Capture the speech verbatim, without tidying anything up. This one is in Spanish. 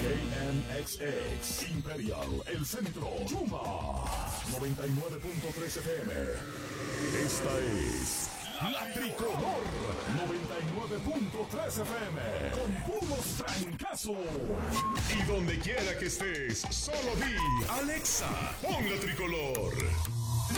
K N X X, Imperial, El Centro, Yuma, noventa y nueve punto tres F M. Esta es La Tricolor, noventa y nueve punto tres F M, con puros trancazos. Y donde quiera que estés, solo di, Alexa, pon La Tricolor.